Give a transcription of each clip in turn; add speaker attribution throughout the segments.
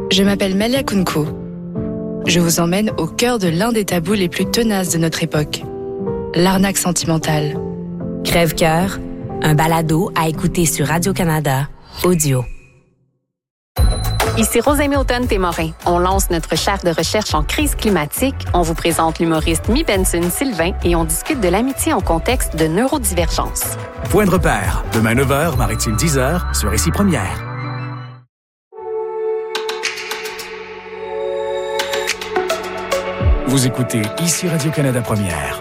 Speaker 1: Je m'appelle Malia Kunko. Je vous emmène au cœur de l'un des tabous les plus tenaces de notre époque, l'arnaque sentimentale.
Speaker 2: Crève-cœur, un balado à écouter sur Radio-Canada, audio.
Speaker 3: Ici Rosemée Automne-Témorin. On lance notre chaire de recherche en crise climatique. On vous présente l'humoriste Mi Benson-Sylvain et on discute de l'amitié en contexte de neurodivergence.
Speaker 4: Point de repère, demain 9h, Maritime 10h, sur Ici Première. Vous écoutez Ici Radio-Canada Première.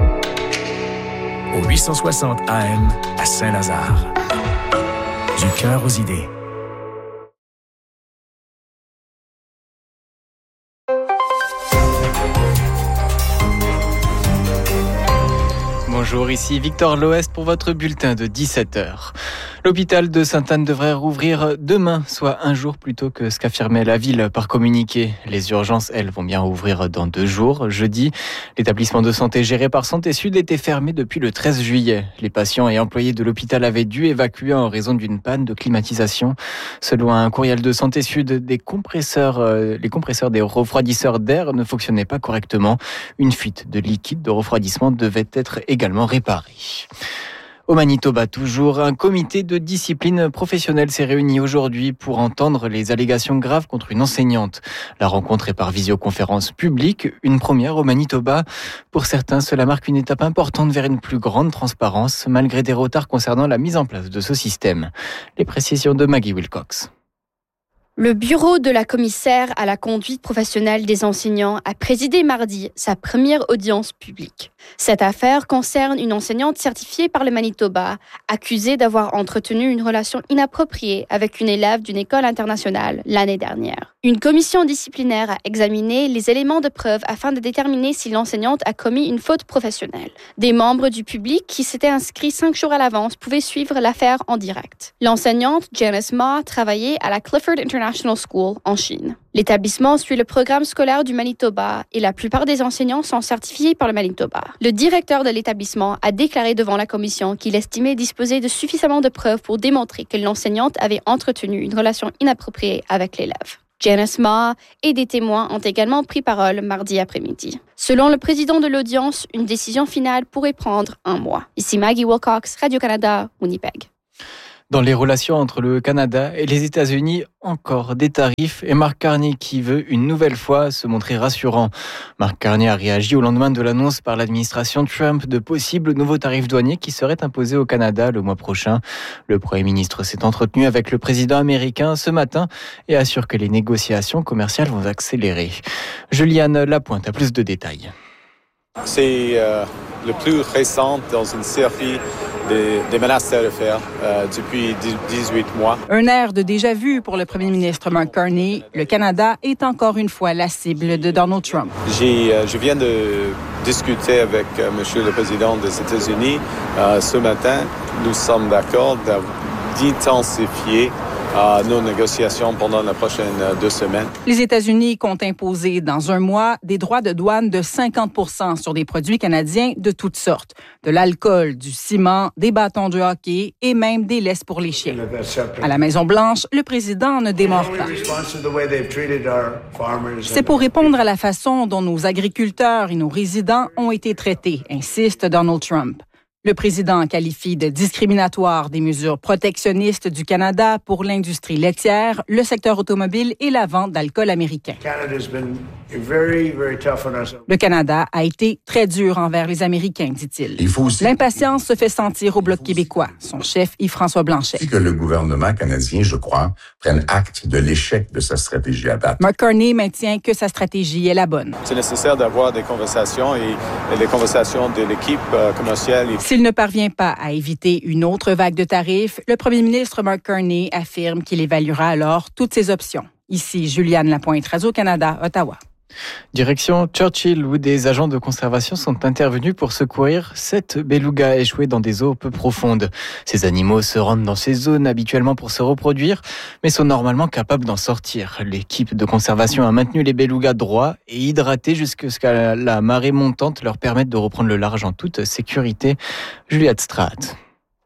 Speaker 4: Au 860 AM à Saint-Lazare. Du cœur aux idées.
Speaker 5: Bonjour, ici Victor Loest pour votre bulletin de 17h. L'hôpital de Sainte-Anne devrait rouvrir demain, soit un jour plus tôt que ce qu'affirmait la ville par communiqué. Les urgences, elles, vont bien rouvrir dans 2 jours. Jeudi, l'établissement de santé géré par Santé Sud était fermé depuis le 13 juillet. Les patients et employés de l'hôpital avaient dû évacuer en raison d'une panne de climatisation. Selon un courriel de Santé Sud, les compresseurs des refroidisseurs d'air ne fonctionnaient pas correctement. Une fuite de liquide de refroidissement devait être également réparée. Au Manitoba, toujours, un comité de discipline professionnelle s'est réuni aujourd'hui pour entendre les allégations graves contre une enseignante. La rencontre est par visioconférence publique, une première au Manitoba. Pour certains, cela marque une étape importante vers une plus grande transparence, malgré des retards concernant la mise en place de ce système. Les précisions de Maggie Wilcox.
Speaker 6: Le bureau de la commissaire à la conduite professionnelle des enseignants a présidé mardi sa première audience publique. Cette affaire concerne une enseignante certifiée par le Manitoba, accusée d'avoir entretenu une relation inappropriée avec une élève d'une école internationale l'année dernière. Une commission disciplinaire a examiné les éléments de preuve afin de déterminer si l'enseignante a commis une faute professionnelle. Des membres du public qui s'étaient inscrits 5 jours à l'avance pouvaient suivre l'affaire en direct. L'enseignante Janice Ma travaillait à la Clifford International School en Chine. L'établissement suit le programme scolaire du Manitoba et la plupart des enseignants sont certifiés par le Manitoba. Le directeur de l'établissement a déclaré devant la commission qu'il estimait disposer de suffisamment de preuves pour démontrer que l'enseignante avait entretenu une relation inappropriée avec l'élève. Janice Ma et des témoins ont également pris parole mardi après-midi. Selon le président de l'audience, une décision finale pourrait prendre 1 mois. Ici Maggie Wilcox, Radio-Canada, Winnipeg.
Speaker 5: Dans les relations entre le Canada et les États-Unis, encore des tarifs et Mark Carney qui veut une nouvelle fois se montrer rassurant. Mark Carney a réagi au lendemain de l'annonce par l'administration Trump de possibles nouveaux tarifs douaniers qui seraient imposés au Canada le mois prochain. Le Premier ministre s'est entretenu avec le président américain ce matin et assure que les négociations commerciales vont accélérer. Juliane Lapointe a plus de détails.
Speaker 7: C'est le plus récent dans une série des menaces tarifaires depuis 18 mois.
Speaker 8: Un air de déjà-vu pour le premier ministre Mark Carney. Le Canada est encore une fois la cible de Donald Trump.
Speaker 7: Je viens de discuter avec Monsieur le Président des États-Unis ce matin. Nous sommes d'accord d'intensifier nos négociations pendant les prochaines 2 semaines.
Speaker 8: Les États-Unis comptent imposer dans 1 mois des droits de douane de 50% sur des produits canadiens de toutes sortes. De l'alcool, du ciment, des bâtons de hockey et même des laisses pour les chiens. À la Maison-Blanche, le président ne démord pas. C'est pour répondre à la façon dont nos agriculteurs et nos résidents ont été traités, insiste Donald Trump. Le président qualifie de discriminatoire des mesures protectionnistes du Canada pour l'industrie laitière, le secteur automobile et la vente d'alcool américain. Le Canada a été très dur envers les Américains, dit-il. L'impatience se fait sentir au Bloc québécois. Son chef, Yves-François Blanchet.
Speaker 9: Que le gouvernement canadien, je crois, prenne acte de l'échec de sa stratégie à date.
Speaker 8: Mark Carney maintient que sa stratégie est la bonne.
Speaker 7: C'est nécessaire d'avoir des conversations et les conversations de l'équipe commerciale.
Speaker 8: S'il ne parvient pas à éviter une autre vague de tarifs, le premier ministre Mark Carney affirme qu'il évaluera alors toutes ses options. Ici, Juliane Lapointe, Radio-Canada, Ottawa.
Speaker 5: Direction Churchill, où des agents de conservation sont intervenus pour secourir 7 belugas échoués dans des eaux peu profondes. Ces animaux se rendent dans ces zones habituellement pour se reproduire, mais sont normalement capables d'en sortir. L'équipe de conservation a maintenu les belugas droits et hydratés jusqu'à ce que la marée montante leur permette de reprendre le large en toute sécurité. Juliette Straat.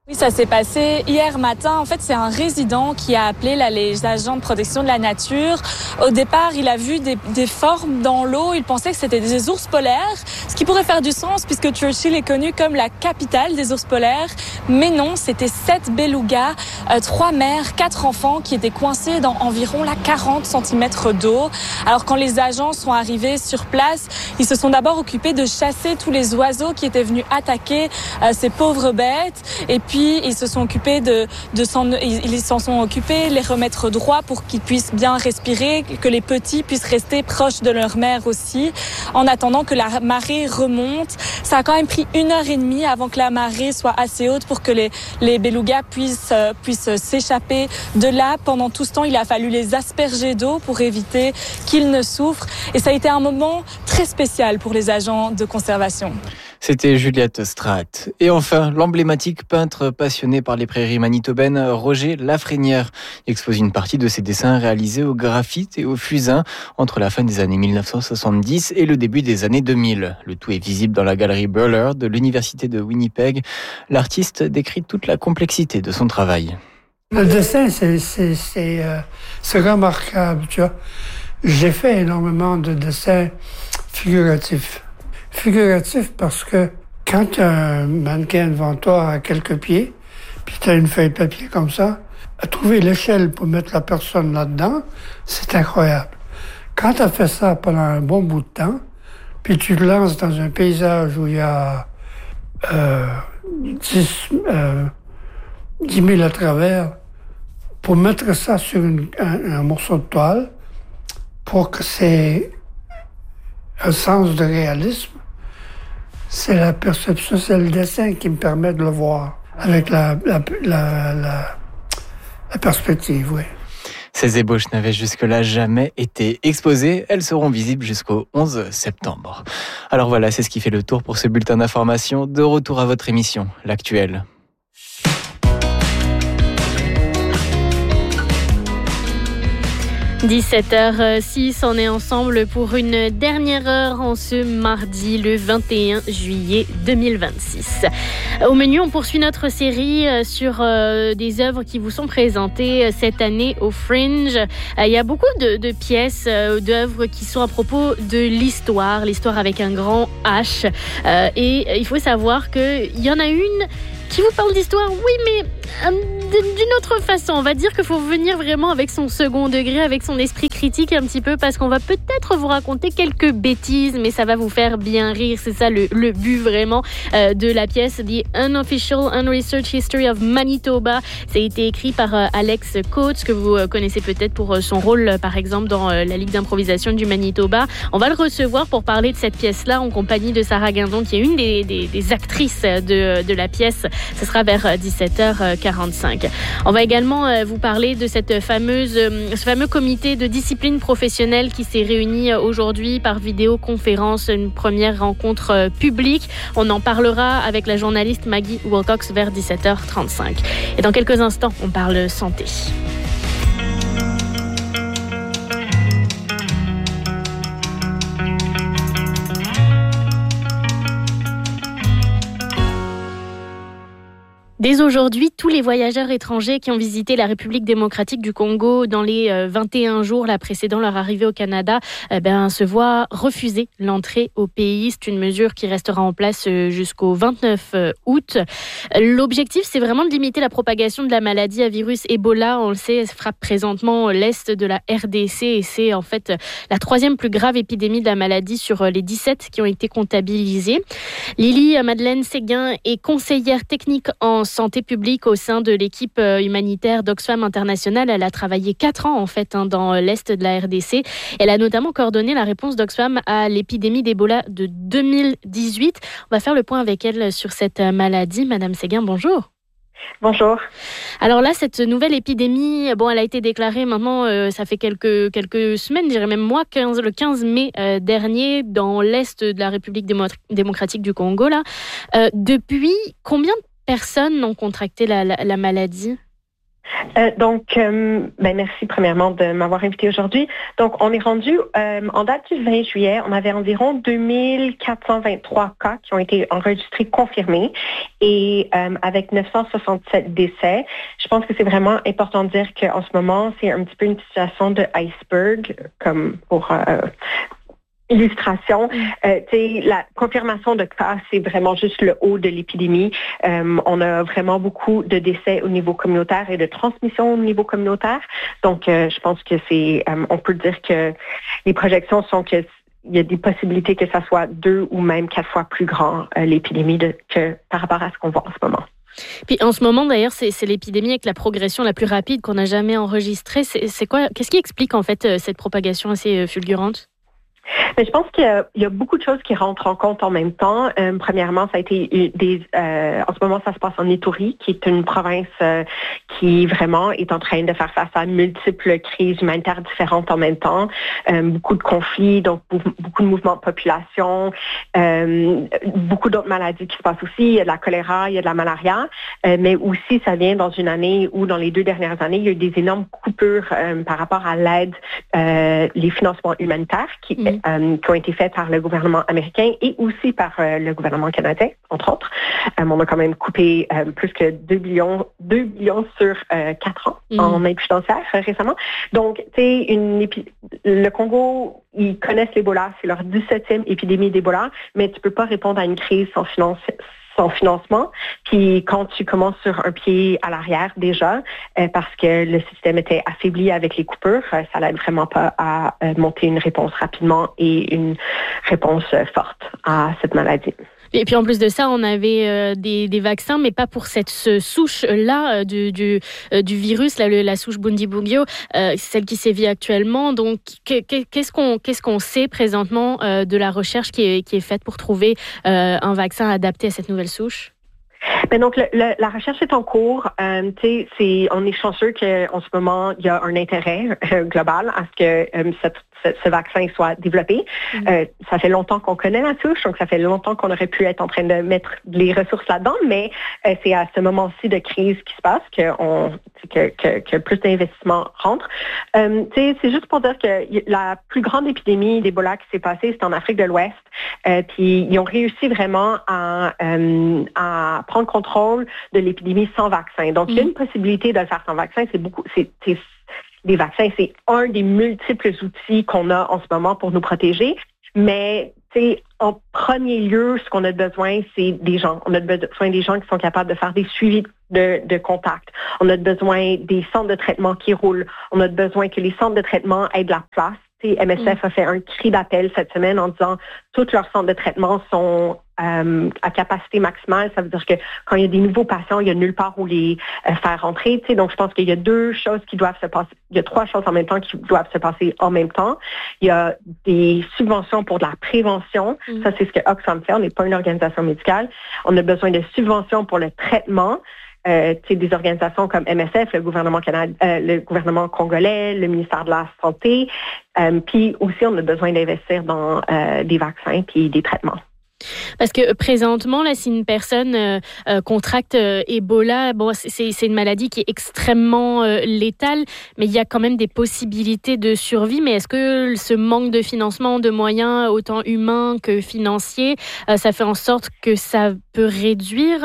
Speaker 10: Oui, ça s'est passé hier matin. En fait, c'est un résident qui a appelé les agents de protection de la nature. Au départ, il a vu des formes dans l'eau. Il pensait que c'était des ours polaires, ce qui pourrait faire du sens puisque Churchill est connu comme la capitale des ours polaires. Mais non, c'était 7 belugas, 3 mères, 4 enfants qui étaient coincés dans environ 40 cm d'eau. Alors quand les agents sont arrivés sur place, ils se sont d'abord occupés de chasser tous les oiseaux qui étaient venus attaquer ces pauvres bêtes. Et puis ils se sont occupés ils s'en sont occupés, les remettre droit pour qu'ils puissent bien respirer, que les petits puissent rester proches de leur mère aussi, en attendant que la marée remonte. Ça a quand même pris 1h30 avant que la marée soit assez haute pour que les belugas puissent s'échapper de là. Pendant tout ce temps, il a fallu les asperger d'eau pour éviter qu'ils ne souffrent. Et ça a été un moment très spécial pour les agents de conservation.
Speaker 5: C'était Juliette Straat. Et enfin, l'emblématique peintre passionné par les prairies manitobaines, Roger Lafrenière, expose une partie de ses dessins réalisés au graphite et au fusain entre la fin des années 1970 et le début des années 2000. Le tout est visible dans la galerie Burler de l'Université de Winnipeg. L'artiste décrit toute la complexité de son travail.
Speaker 11: Le dessin, c'est remarquable, tu vois. J'ai fait énormément de dessins figuratifs. Figuratif parce que quand tu as un mannequin devant toi à quelques pieds, puis tu as une feuille de papier comme ça, à trouver l'échelle pour mettre la personne là-dedans, c'est incroyable. Quand tu as fait ça pendant un bon bout de temps, puis tu te lances dans un paysage où il y a 10 000 à travers, pour mettre ça sur un morceau de toile, pour que c'est un sens de réalisme, c'est la perception, c'est le dessin qui me permet de le voir avec la perspective, oui.
Speaker 5: Ces ébauches n'avaient jusque-là jamais été exposées. Elles seront visibles jusqu'au 11 septembre. Alors voilà, c'est ce qui fait le tour pour ce bulletin d'information. De retour à votre émission, l'Actuel.
Speaker 12: – 17h06, on est ensemble pour une dernière heure en ce mardi, le 21 juillet 2026. Au menu, on poursuit notre série sur des œuvres qui vous sont présentées cette année au Fringe. Il y a beaucoup de pièces, d'œuvres qui sont à propos de l'histoire avec un grand H. Et il faut savoir qu'il y en a une qui vous parle d'histoire, oui, mais d'une autre façon. On va dire qu'il faut venir vraiment avec son second degré, avec son esprit critique un petit peu, parce qu'on va peut-être vous raconter quelques bêtises, mais ça va vous faire bien rire. C'est ça le but vraiment de la pièce The Unofficial Unresearched History of Manitoba. Ça a été écrit par Alex Coates, que vous connaissez peut-être pour son rôle, par exemple, dans la Ligue d'improvisation du Manitoba. On va le recevoir pour parler de cette pièce-là en compagnie de Sarah Guindon, qui est une des actrices de la pièce. Ce sera vers 17h45. On va également vous parler de ce fameux comité de discipline professionnelle qui s'est réuni aujourd'hui par vidéoconférence, une première rencontre publique. On en parlera avec la journaliste Maggie Wilcox vers 17h35. Et dans quelques instants, on parle santé. Dès aujourd'hui, tous les voyageurs étrangers qui ont visité la République démocratique du Congo dans les 21 jours précédant leur arrivée au Canada se voient refuser l'entrée au pays. C'est une mesure qui restera en place jusqu'au 29 août. L'objectif, c'est vraiment de limiter la propagation de la maladie à virus Ebola. On le sait, elle frappe présentement l'est de la RDC et c'est en fait la 3e plus grave épidémie de la maladie sur les 17 qui ont été comptabilisées. Lily Madeleine Séguin est conseillère technique en santé publique au sein de l'équipe humanitaire d'Oxfam International. Elle a travaillé 4 ans dans l'est de la RDC. Elle a notamment coordonné la réponse d'Oxfam à l'épidémie d'Ebola de 2018. On va faire le point avec elle sur cette maladie. Madame Séguin, bonjour.
Speaker 13: Bonjour.
Speaker 12: Alors là, cette nouvelle épidémie, elle a été déclarée maintenant, ça fait quelques semaines, je dirais même mois, le 15 mai dernier, dans l'est de la République démocratique du Congo. Depuis, combien de personnes ont contracté la maladie?
Speaker 13: Merci premièrement de m'avoir invité aujourd'hui. Donc, on est rendu, en date du 20 juillet, on avait environ 2423 cas qui ont été enregistrés confirmés et avec 967 décès. Je pense que c'est vraiment important de dire qu'en ce moment, c'est un petit peu une situation de iceberg, comme pour... illustration, la confirmation de cas, c'est vraiment juste le haut de l'épidémie. On a vraiment beaucoup de décès au niveau communautaire et de transmission au niveau communautaire. Donc, je pense que on peut dire que les projections sont qu'il y a des possibilités que ça soit 2 ou même 4 fois plus grand, l'épidémie, que par rapport à ce qu'on voit en ce moment.
Speaker 12: Puis en ce moment, d'ailleurs, c'est l'épidémie avec la progression la plus rapide qu'on n'a jamais enregistrée. C'est quoi? Qu'est-ce qui explique en fait cette propagation assez fulgurante?
Speaker 13: Mais je pense qu'il y a beaucoup de choses qui rentrent en compte en même temps. Premièrement, ça a été en ce moment, ça se passe en Ituri, qui est une province qui vraiment est en train de faire face à multiples crises humanitaires différentes en même temps. Beaucoup de conflits, donc beaucoup de mouvements de population, beaucoup d'autres maladies qui se passent aussi. Il y a de la choléra, il y a de la malaria, mais aussi ça vient dans une année où, dans les 2 dernières années, il y a eu des énormes coupures par rapport à l'aide, les financements humanitaires qui ont été faits par le gouvernement américain et aussi par le gouvernement canadien, entre autres. On a quand même coupé plus que 2 billions sur 4 ans en aide financière récemment. Donc, le Congo, ils connaissent l'Ebola, c'est leur 17e épidémie d'Ebola, mais tu peux pas répondre à une crise sans financement. Puis quand tu commences sur un pied à l'arrière déjà, parce que le système était affaibli avec les coupures, ça n'aide vraiment pas à monter une réponse rapidement et une réponse forte à cette maladie.
Speaker 12: Et puis en plus de ça, on avait des vaccins, mais pas pour cette souche-là du virus, la souche Bundibugyo, celle qui sévit actuellement. Donc, qu'est-ce qu'on sait présentement de la recherche qui est faite pour trouver un vaccin adapté à cette nouvelle souche?
Speaker 13: Donc, la recherche est en cours. On est chanceux qu'en ce moment, il y a un intérêt global à ce que ce vaccin soit développé. Ça fait longtemps qu'on connaît la souche, donc ça fait longtemps qu'on aurait pu être en train de mettre les ressources là-dedans, mais c'est à ce moment-ci de crise qui se passe que plus d'investissements rentrent. C'est juste pour dire que la plus grande épidémie d'Ebola qui s'est passée, c'est en Afrique de l'Ouest. Puis ils ont réussi vraiment à prendre contrôle de l'épidémie sans vaccin. Donc, il y a une possibilité de le faire sans vaccin. Des vaccins, c'est un des multiples outils qu'on a en ce moment pour nous protéger. Mais, en premier lieu, ce qu'on a besoin, c'est des gens. On a besoin des gens qui sont capables de faire des suivis de contact. On a besoin des centres de traitement qui roulent. On a besoin que les centres de traitement aient de la place. MSF a fait un cri d'appel cette semaine en disant tous leurs centres de traitement sont à capacité maximale. Ça veut dire que quand il y a des nouveaux patients, il n'y a nulle part où les faire rentrer. Donc, je pense qu'il y a 2 choses qui doivent se passer. Il y a 3 choses en même temps qui doivent se passer en même temps. Il y a des subventions pour de la prévention. Ça, c'est ce que Oxfam fait. On n'est pas une organisation médicale. On a besoin de subventions pour le traitement. Des organisations comme MSF, le gouvernement congolais, le ministère de la Santé. Puis aussi, on a besoin d'investir dans des vaccins puis des traitements.
Speaker 12: Parce que présentement, là, si une personne contracte Ebola, c'est une maladie qui est extrêmement létale, mais il y a quand même des possibilités de survie. Mais est-ce que ce manque de financement, de moyens, autant humains que financiers, ça fait en sorte que ça peut réduire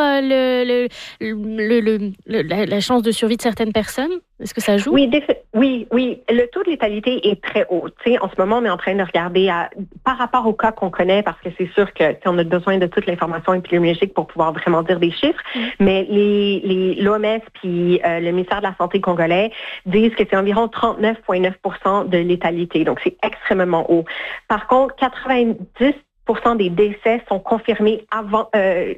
Speaker 12: la chance de survie de certaines personnes? Est-ce que ça joue?
Speaker 13: Oui. Le taux de létalité est très haut. En ce moment, on est en train de regarder par rapport au cas qu'on connaît, parce que c'est sûr que on a besoin de toute l'information épidémiologique pour pouvoir vraiment dire des chiffres. Mais l'OMS puis le ministère de la Santé congolais disent que c'est environ 39,9% de létalité. Donc, c'est extrêmement haut. Par contre, 90% des décès sont confirmés avant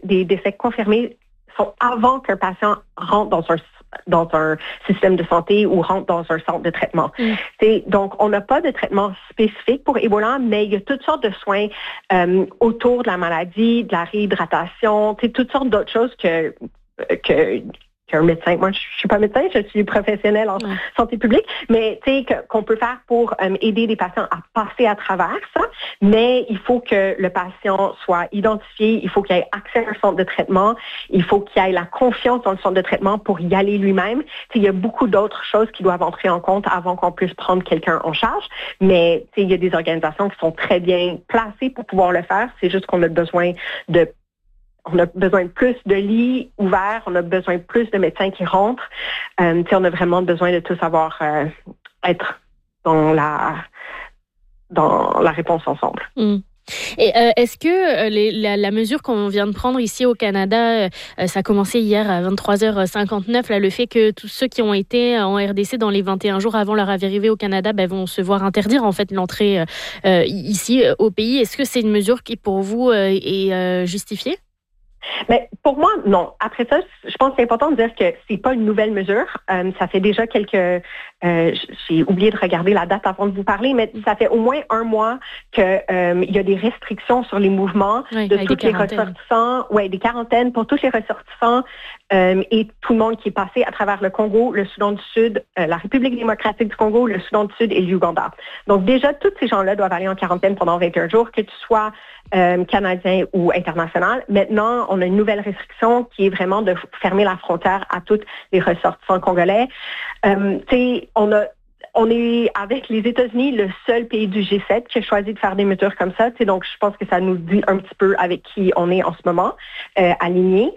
Speaker 13: avant qu'un patient rentre dans un système de santé ou rentre dans un centre de traitement. Donc, on n'a pas de traitement spécifique pour Ebola, mais il y a toutes sortes de soins autour de la maladie, de la réhydratation, toutes sortes d'autres choses que qu'un médecin, moi je suis pas médecin, je suis professionnelle en santé publique, mais tu sais qu'on peut faire pour aider les patients à passer à travers ça, mais il faut que le patient soit identifié, il faut qu'il ait accès à un centre de traitement, il faut qu'il ait la confiance dans le centre de traitement pour y aller lui-même. Tu sais, il y a beaucoup d'autres choses qui doivent entrer en compte avant qu'on puisse prendre quelqu'un en charge, mais tu sais, il y a des organisations qui sont très bien placées pour pouvoir le faire, c'est juste qu'on a besoin de plus de lits ouverts, on a besoin de plus de médecins qui rentrent. On a vraiment besoin de tous avoir être dans la réponse ensemble.
Speaker 12: Et est-ce que la mesure qu'on vient de prendre ici au Canada, ça a commencé hier à 23h59, là, le fait que tous ceux qui ont été en RDC dans les 21 jours avant leur arrivée au Canada vont se voir interdire en fait l'entrée ici au pays, est-ce que c'est une mesure qui pour vous est justifiée?
Speaker 13: Mais pour moi, non. Après ça, je pense que c'est important de dire que c'est pas une nouvelle mesure. Ça fait déjà j'ai oublié de regarder la date avant de vous parler, mais ça fait au moins un mois que il y a des restrictions sur les mouvements de tous les ressortissants, des quarantaines pour tous les ressortissants et tout le monde qui est passé à travers le Congo, le Soudan du Sud, la République démocratique du Congo, le Soudan du Sud et l'Ouganda. Donc déjà, tous ces gens-là doivent aller en quarantaine pendant 21 jours, que tu sois canadien ou international. Maintenant, on a une nouvelle restriction qui est vraiment de fermer la frontière à tous les ressortissants congolais. On est, avec les États-Unis, le seul pays du G7 qui a choisi de faire des mesures comme ça. Donc, je pense que ça nous dit un petit peu avec qui on est en ce moment, alignés.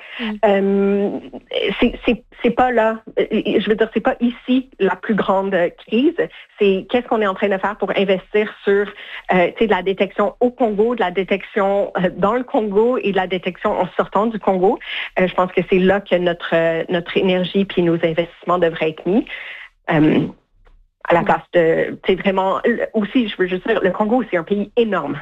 Speaker 13: C'est pas là, je veux dire, c'est pas ici la plus grande crise. C'est qu'est-ce qu'on est en train de faire pour investir sur de la détection au Congo, de la détection dans le Congo et de la détection en sortant du Congo. Je pense que c'est là que notre énergie puis nos investissements devraient être mis. À la place de, vraiment, aussi, je veux juste dire, le Congo, c'est un pays énorme.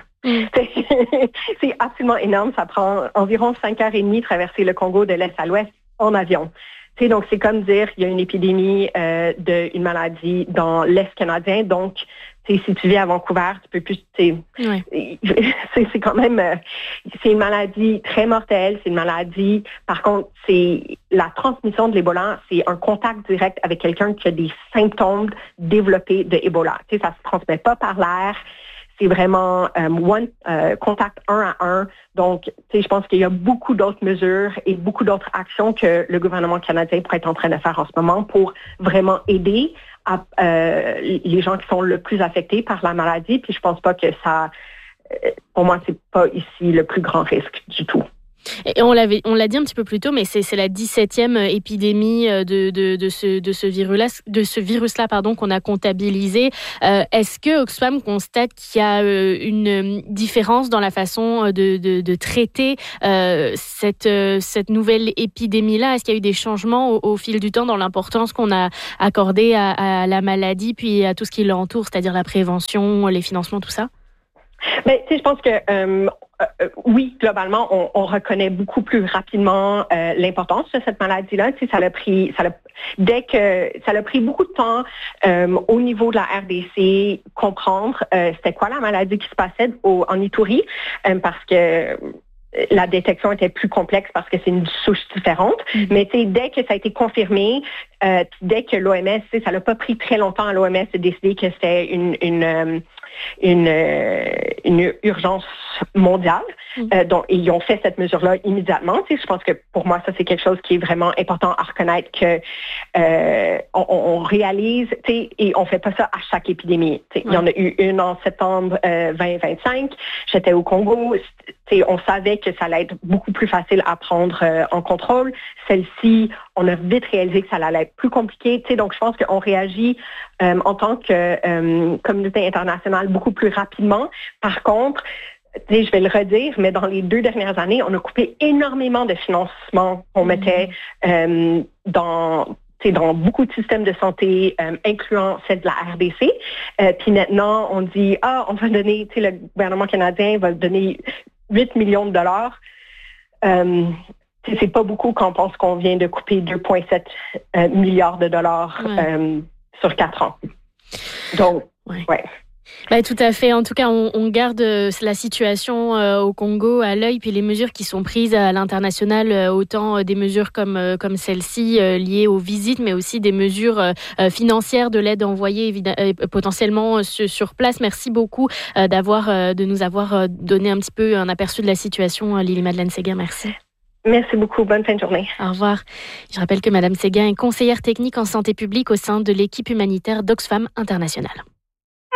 Speaker 13: C'est absolument énorme. Ça prend environ 5h30 de traverser le Congo de l'est à l'ouest en avion. Donc, c'est comme dire qu'il y a une épidémie d'une maladie dans l'Est canadien. Donc, si tu vis à Vancouver, tu peux plus... C'est quand même... c'est une maladie très mortelle. C'est une maladie... Par contre, c'est la transmission de l'Ebola, c'est un contact direct avec quelqu'un qui a des symptômes développés de Ebola. Ça ne se transmet pas par l'air. C'est vraiment contact 1 à 1. Donc, je pense qu'il y a beaucoup d'autres mesures et beaucoup d'autres actions que le gouvernement canadien pourrait être en train de faire en ce moment pour vraiment aider les gens qui sont le plus affectés par la maladie. Puis je pense pas que ça, pour moi, c'est pas ici le plus grand risque du tout.
Speaker 12: Et on l'a dit un petit peu plus tôt, mais c'est la 17e épidémie de ce virus-là, qu'on a comptabilisé. Est-ce que Oxfam constate qu'il y a une différence dans la façon de traiter cette nouvelle épidémie-là? Est-ce qu'il y a eu des changements au fil du temps dans l'importance qu'on a accordée à la maladie puis à tout ce qui l'entoure, c'est-à-dire la prévention, les financements, tout ça?
Speaker 13: Mais je pense que oui, globalement, on reconnaît beaucoup plus rapidement l'importance de cette maladie-là. Ça a pris beaucoup de temps au niveau de la RDC comprendre c'était quoi la maladie qui se passait en Ituri, parce que la détection était plus complexe parce que c'est une souche différente. Mais dès que ça a été confirmé, dès que l'OMS, ça n'a pas pris très longtemps à l'OMS de décider que c'était une urgence mondiale. Donc, ils ont fait cette mesure-là immédiatement. Je pense que pour moi, ça, c'est quelque chose qui est vraiment important à reconnaître que on réalise, et on fait pas ça à chaque épidémie. Il y en a eu une en septembre 2025. J'étais au Congo. On savait que ça allait être beaucoup plus facile à prendre en contrôle. Celle-ci, on a vite réalisé que ça allait être plus compliqué. Donc, je pense qu'on réagit en tant que communauté internationale beaucoup plus rapidement. Par contre, je vais le redire, mais dans les 2 dernières années, on a coupé énormément de financement qu'on mettait dans beaucoup de systèmes de santé, incluant celle de la RDC. Puis maintenant, on dit, on va donner, le gouvernement canadien va donner 8 millions de dollars. C'est pas beaucoup quand on pense qu'on vient de couper 2,7 milliards de dollars sur 4 ans. Donc, ouais.
Speaker 12: Tout à fait. En tout cas, on garde la situation au Congo à l'œil, puis les mesures qui sont prises à l'international, autant des mesures comme celle-ci liées aux visites, mais aussi des mesures financières de l'aide envoyée potentiellement sur place. Merci beaucoup de nous avoir donné un petit peu un aperçu de la situation, Lily-Madeleine Séguin. Merci.
Speaker 13: Merci beaucoup. Bonne fin de journée.
Speaker 12: Au revoir. Je rappelle que Mme Séguin est conseillère technique en santé publique au sein de l'équipe humanitaire d'Oxfam International.